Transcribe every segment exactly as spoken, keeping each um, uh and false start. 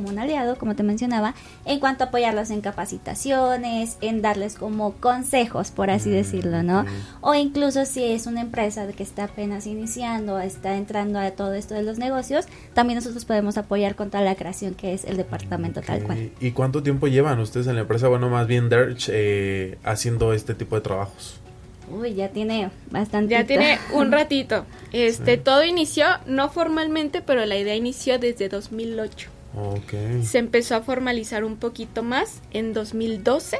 como un aliado, como te mencionaba, en cuanto a apoyarlos en capacitaciones, en darles como consejos, por así decirlo, ¿no? Okay. O incluso si es una empresa que está apenas iniciando, está entrando a todo esto de los negocios, también nosotros podemos apoyar con toda la creación que es el departamento Okay. tal cual. ¿Y cuánto tiempo llevan ustedes en la empresa? Bueno, más bien Derch, eh, haciendo este tipo de trabajos. Uy, ya tiene bastante. Ya tiene un ratito. Este, Sí. todo inició, no formalmente, pero la idea inició desde dos mil ocho. Ok. Se empezó a formalizar un poquito más en dos mil doce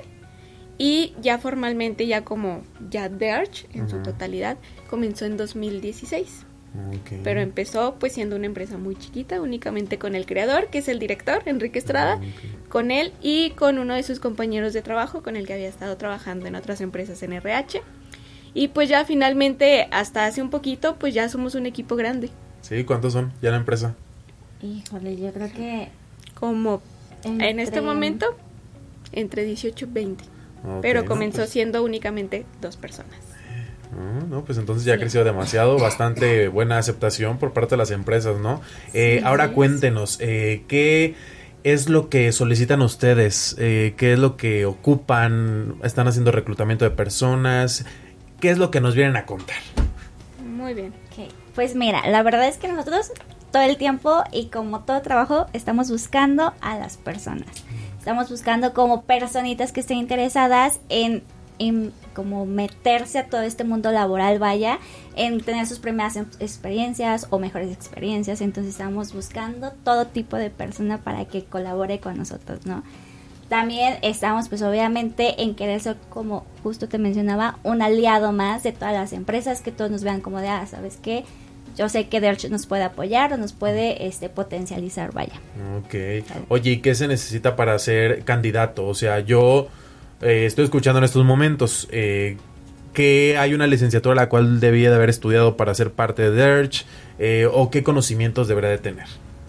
y ya formalmente, ya como ya Derch en su Ajá. totalidad, comenzó en dos mil dieciséis. Okay. Pero empezó pues siendo una empresa muy chiquita, únicamente con el creador, que es el director, Enrique Estrada, Okay. con él y con uno de sus compañeros de trabajo, con el que había estado trabajando en otras empresas en R H. Y pues ya finalmente, hasta hace un poquito, pues ya somos un equipo grande. Sí, ¿cuántos son ya en la empresa? Híjole, yo creo que Como entre... en este momento, entre dieciocho y veinte. Okay, Pero no, comenzó pues, siendo únicamente dos personas. ah, no, pues entonces ya ha Sí. crecido demasiado, bastante buena aceptación por parte de las empresas, ¿no? Eh, Sí, ahora sí. cuéntenos, eh, ¿qué es lo que solicitan ustedes? Eh, ¿Qué es lo que ocupan? ¿Están haciendo reclutamiento de personas? ¿Qué es lo que nos vienen a contar? Muy bien. Ok, pues mira, la verdad es que nosotros todo el tiempo y como todo trabajo estamos buscando a las personas. Estamos buscando como personitas que estén interesadas en, en como meterse a todo este mundo laboral, vaya, en tener sus primeras em- experiencias o mejores experiencias. Entonces estamos buscando todo tipo de persona para que colabore con nosotros, ¿no? También estamos pues obviamente en querer ser, como justo te mencionaba, un aliado más de todas las empresas, que todos nos vean como de, ah, ¿sabes qué? Yo sé que Derch nos puede apoyar o nos puede este potencializar, vaya. Ok. Oye, ¿y qué se necesita para ser candidato? O sea, yo eh, estoy escuchando en estos momentos eh, que hay una licenciatura a la cual debía de haber estudiado para ser parte de Derch, eh, o qué conocimientos debería de tener.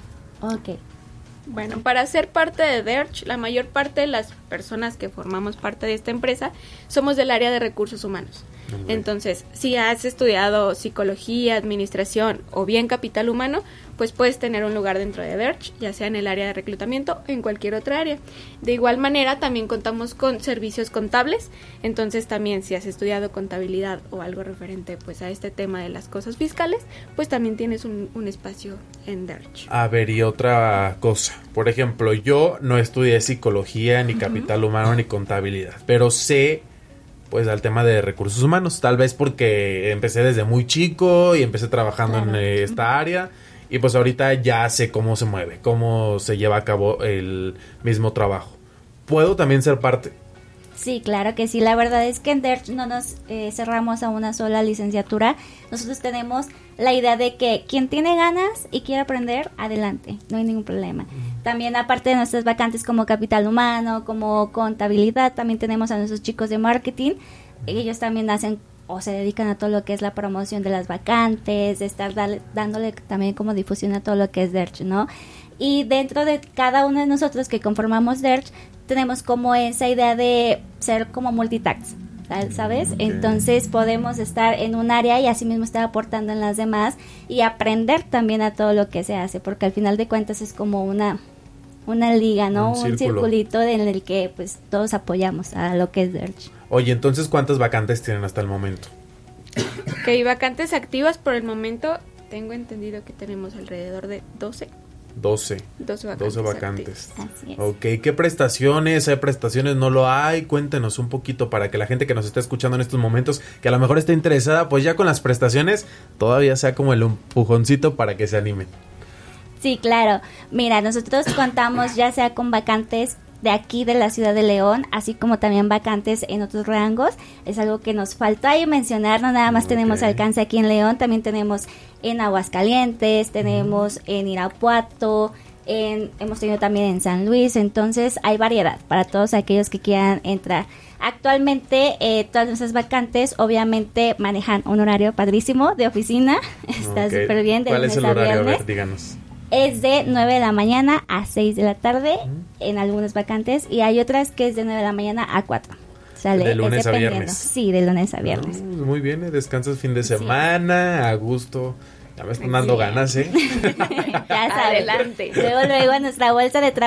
Ok. Bueno, para ser parte de Derch, la mayor parte de las personas que formamos parte de esta empresa somos del área de recursos humanos. Ok. Entonces, si has estudiado psicología, administración o bien capital humano, pues puedes tener un lugar dentro de Derch, ya sea en el área de reclutamiento o en cualquier otra área. De igual manera, también contamos con servicios contables, entonces también si has estudiado contabilidad o algo referente pues a este tema de las cosas fiscales, pues también tienes un, un espacio en Derch. A ver, y otra cosa. Por ejemplo, yo no estudié psicología, ni capital humano, ni contabilidad, pero sé pues al tema de recursos humanos, tal vez porque empecé desde muy chico y empecé trabajando Claro. en eh, esta área, y pues ahorita ya sé cómo se mueve, cómo se lleva a cabo el mismo trabajo. ¿Puedo también ser parte? Sí, claro que sí. La verdad es que en Derch no nos eh, cerramos a una sola licenciatura. Nosotros tenemos la idea de que quien tiene ganas y quiere aprender, adelante, no hay ningún problema. También aparte de nuestras vacantes como capital humano, como contabilidad, también tenemos a nuestros chicos de marketing. Ellos también hacen o se dedican a todo lo que es la promoción de las vacantes, de estar dale, dándole también como difusión a todo lo que es Derch, ¿no? Y dentro de cada uno de nosotros que conformamos Derch, tenemos como esa idea de ser como multitask, ¿sabes? Ok. Entonces podemos estar en un área y así mismo estar aportando en las demás y aprender también a todo lo que se hace, porque al final de cuentas es como una una liga, ¿no? Un Un, círculo. circulito en el que pues todos apoyamos a lo que es Derch. Oye, entonces, ¿cuántas vacantes tienen hasta el momento? Ok, vacantes activas por el momento, tengo entendido que tenemos alrededor de doce. doce. doce vacantes. doce vacantes. Así es. Ok, ¿qué prestaciones? ¿Hay prestaciones? ¿No lo hay? Cuéntenos un poquito para que la gente que nos está escuchando en estos momentos, que a lo mejor esté interesada, pues ya con las prestaciones, todavía sea como el empujoncito para que se animen. Sí, claro. Mira, nosotros contamos ya sea con vacantes de aquí de la ciudad de León, así como también vacantes en otros rangos. Es algo que nos faltó ahí mencionar, no nada más Ok. tenemos alcance aquí en León, también tenemos en Aguascalientes, tenemos en Irapuato, en, hemos tenido también en San Luis, entonces hay variedad para todos aquellos que quieran entrar. Actualmente eh, todas nuestras vacantes obviamente manejan un horario padrísimo de oficina, está Ok. súper bien, de ¿Cuál lunes es el a horario? A viernes. ver, díganos. Es de nueve de la mañana a seis de la tarde en algunas vacantes y hay otras que es de nueve de la mañana a cuatro. ¿Sale? De Es lunes a dependiendo. viernes. Sí, de lunes a viernes. No, muy bien, ¿eh? Descansas fin de Sí. semana, a gusto. Ya me están dando Sí. ganas, ¿eh? Ya sabes. Adelante. Luego, luego a nuestra bolsa de trabajo